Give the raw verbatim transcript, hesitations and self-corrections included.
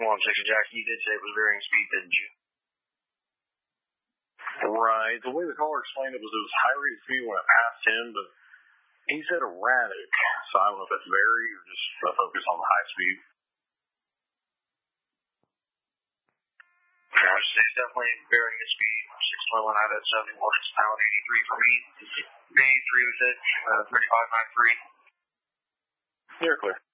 One section, Jack, you did say it was varying speed, didn't you? Right. The way the caller explained it was it was high rate of speed when it passed him, but he said erratic. So I don't know if that's vary or just a focus on the high speed. I would say it's definitely varying the speed. six twenty-one out at seventy-one, it's now at eighty-three for me. eighty-three was it, uh, thirty-five ninety-three. You're clear.